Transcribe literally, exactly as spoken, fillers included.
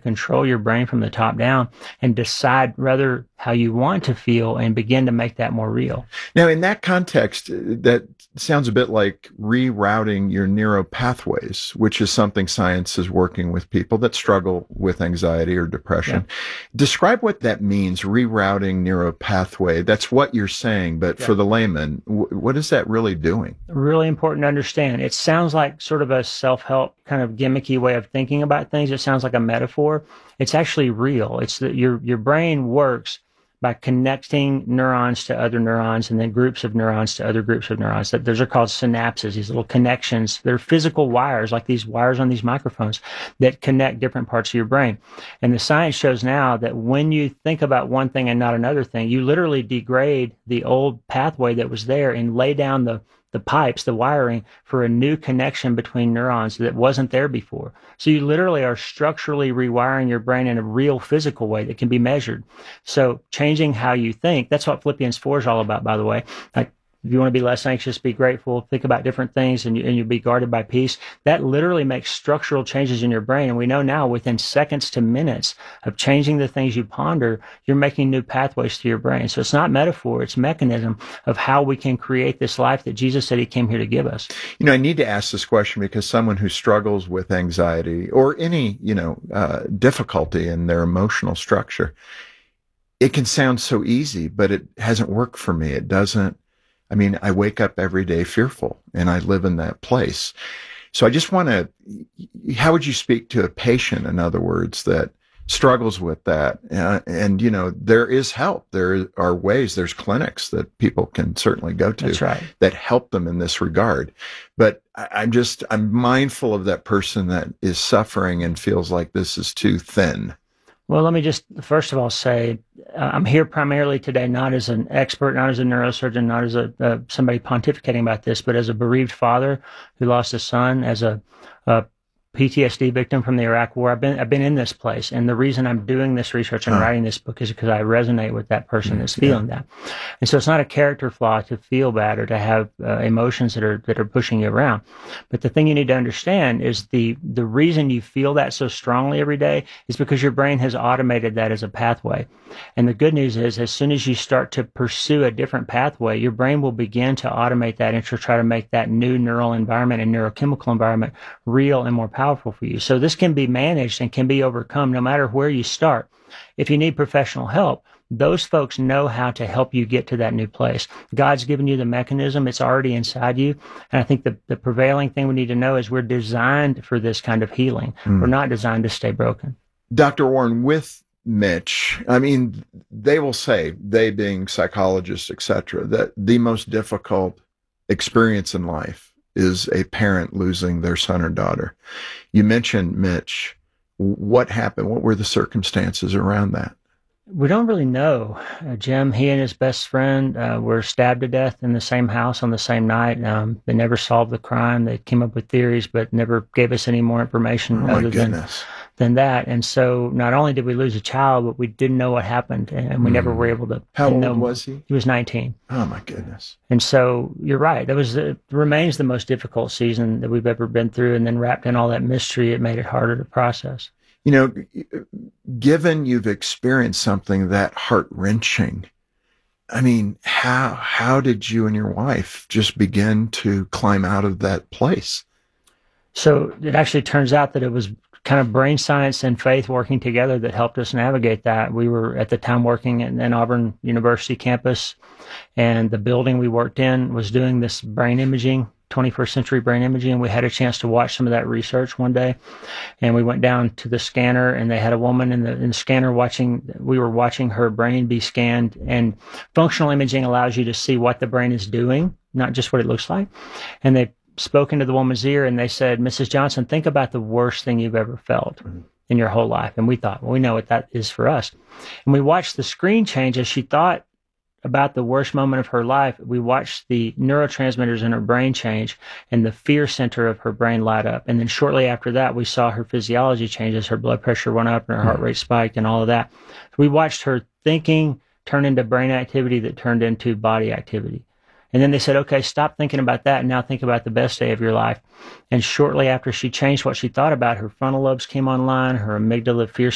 control your brain from the top down and decide rather how you want to feel and begin to make that more real. Now, in that context, that sounds a bit like rerouting your neural pathways, which is something science is working with people that struggle with anxiety or depression. Yeah. Describe what that means, rerouting neural pathway. That's what you're saying, but yeah. for the layman, w- what is that really doing? Really important to understand. It sounds like sort of a self-help kind of gimmicky way of thinking about things. It sounds like a metaphor. It's actually real. It's that your your brain works by connecting neurons to other neurons and then groups of neurons to other groups of neurons. That those are called synapses, these little connections. They're physical wires, like these wires on these microphones, that connect different parts of your brain. And the science shows now that when you think about one thing and not another thing, you literally degrade the old pathway that was there and lay down the the pipes, the wiring, for a new connection between neurons that wasn't there before. So you literally are structurally rewiring your brain in a real physical way that can be measured. So changing how you think, that's what Philippians four is all about, by the way. Like, if you want to be less anxious, be grateful, think about different things, and, you, and you'll be guarded by peace. That literally makes structural changes in your brain. And we know now within seconds to minutes of changing the things you ponder, you're making new pathways to your brain. So it's not metaphor, it's mechanism of how we can create this life that Jesus said he came here to give us. You know, I need to ask this question because someone who struggles with anxiety or any, you know, uh, difficulty in their emotional structure, it can sound so easy, but it hasn't worked for me. It doesn't. I mean, I wake up every day fearful and I live in that place. So I just want to, how would you speak to a patient, in other words, that struggles with that? Uh, and, you know, there is help. There are ways, there's clinics that people can certainly go to. That's right. That help them in this regard. But I, I'm just, I'm mindful of that person that is suffering and feels like this is too thin. Well, let me just first of all say uh, I'm here primarily today not as an expert, not as a neurosurgeon, not as a uh, somebody pontificating about this, but as a bereaved father who lost a son, as a, a P T S D victim from the Iraq War. I've been I've been in this place, and the reason I'm doing this research and huh. writing this book is because I resonate with that person that's feeling yeah. that. And so it's not a character flaw to feel bad or to have uh, emotions that are that are pushing you around. But the thing you need to understand is the the reason you feel that so strongly every day is because your brain has automated that as a pathway. And the good news is, as soon as you start to pursue a different pathway, your brain will begin to automate that and to try to make that new neural environment and neurochemical environment real and more powerful for you. So this can be managed and can be overcome no matter where you start. If you need professional help, those folks know how to help you get to that new place. God's given you the mechanism. It's already inside you. And I think the, the prevailing thing we need to know is we're designed for this kind of healing. Mm. We're not designed to stay broken. Doctor Warren, with Mitch, I mean, they will say, they being psychologists, et cetera, that the most difficult experience in life is a parent losing their son or daughter. You mentioned Mitch. What happened? What were the circumstances around that? We don't really know. Uh, Jim, he and his best friend uh, were stabbed to death in the same house on the same night. Um, they never solved the crime. They came up with theories, but never gave us any more information oh other than, than that. And so not only did we lose a child, but we didn't know what happened, and we mm. never were able to. How old know. was he? He was nineteen. Oh, my goodness. And so you're right. That was it remains the most difficult season that we've ever been through. And then wrapped in all that mystery, it made it harder to process. You know, given you've experienced something that heart-wrenching, I mean, how how did you and your wife just begin to climb out of that place? So it actually turns out that it was kind of brain science and faith working together that helped us navigate that. We were at the time working at an Auburn University campus, and the building we worked in was doing this brain imaging, twenty-first century brain imaging. We had a chance to watch some of that research one day, and we went down to the scanner, and they had a woman in the, in the scanner watching, we were watching her brain be scanned. And functional imaging allows you to see what the brain is doing, not just what it looks like. And they spoke into the woman's ear, and they said, Missus Johnson, think about the worst thing you've ever felt mm-hmm. in your whole life. And we thought, well, we know what that is for us. And we watched the screen change as she thought about the worst moment of her life. We watched the neurotransmitters in her brain change, and the fear center of her brain light up. And then shortly after that, we saw her physiology change as her blood pressure went up and her heart rate spiked and all of that. We watched her thinking turn into brain activity that turned into body activity. And then they said, okay, stop thinking about that and now think about the best day of your life. And shortly after she changed what she thought about, her frontal lobes came online, her amygdala, fear